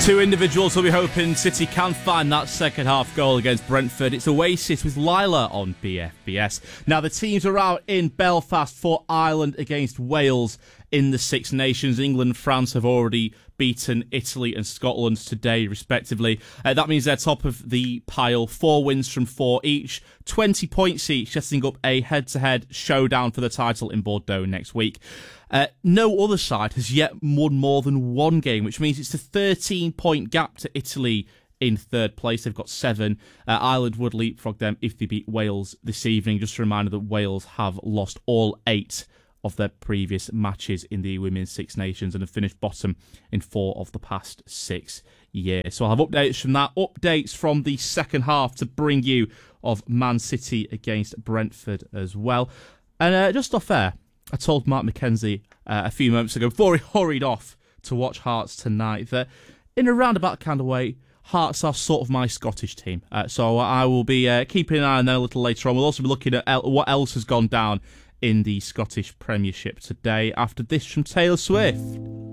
Two individuals will be hoping City can find that second half goal against Brentford. It's Oasis with Lila on BFBS. Now, the teams are out in Belfast for Ireland against Wales in the Six Nations. England and France have already beaten Italy and Scotland today, respectively. That means they're top of the pile. 4 wins from 4 each, 20 points each, setting up a head-to-head showdown for the title in Bordeaux next week. No other side has yet won more than one game, which means it's a 13-point gap to Italy in third place. They've got 7. Ireland would leapfrog them if they beat Wales this evening. Just a reminder that Wales have lost all 8 of their previous matches in the Women's Six Nations and have finished bottom in 4 of the past 6 years. So I'll have updates from that, updates from the second half to bring you of Man City against Brentford as well. And just off air, I told Mark McKenzie a few moments ago, before he hurried off to watch Hearts tonight, that in a roundabout kind of way, Hearts are sort of my Scottish team. So I will be keeping an eye on them a little later on. We'll also be looking at what else has gone down in the Scottish Premiership today after this from Taylor Swift.